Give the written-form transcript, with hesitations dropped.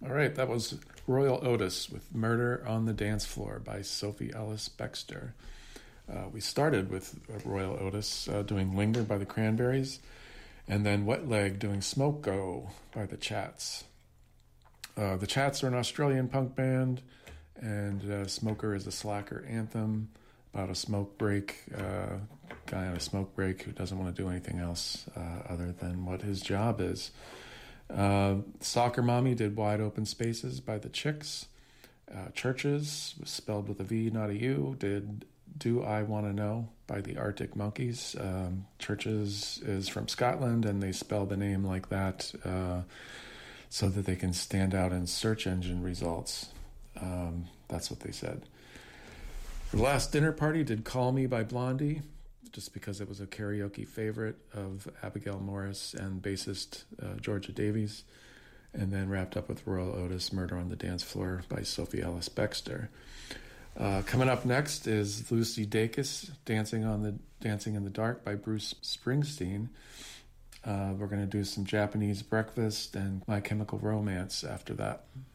All right, that was Royal Otis with Murder on the Dance Floor by Sophie Ellis Bextor. We started with Royal Otis doing Linger by the Cranberries, and then Wet Leg doing Smoke Go by the Chats. The Chats are an Australian punk band, and Smoker is a slacker anthem about a smoke break, guy on a smoke break who doesn't want to do anything else other than what his job is. Soccer Mommy did Wide Open Spaces by the Chicks. Churches, spelled with a V, not a U, did Do I Want to Know by the Arctic Monkeys. Churches is from Scotland, and they spell the name like that so that they can stand out in search engine results. That's what they said. The Last Dinner Party did Call Me by Blondie, just because it was a karaoke favorite of Abigail Morris and bassist Georgia Davies, and then wrapped up with Royal Otis, Murder on the Dance Floor by Sophie Ellis Bextor. Coming up next is Lucy Dacus, Dancing in the Dark by Bruce Springsteen. We're going to do some Japanese Breakfast and My Chemical Romance after that.